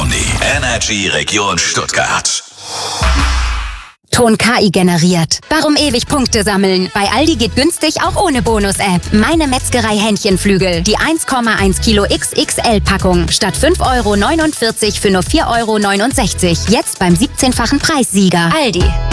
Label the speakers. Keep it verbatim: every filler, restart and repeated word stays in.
Speaker 1: Tony, Energy Region Stuttgart.
Speaker 2: Ton K I generiert. Warum ewig Punkte sammeln? Bei Aldi geht günstig auch ohne Bonus-App. Meine Metzgerei Hähnchenflügel. Die eins Komma eins Kilo X X L-Packung. Statt fünf Euro neunundvierzig für nur vier Euro neunundsechzig. Jetzt beim siebzehnfachen Preissieger. Aldi.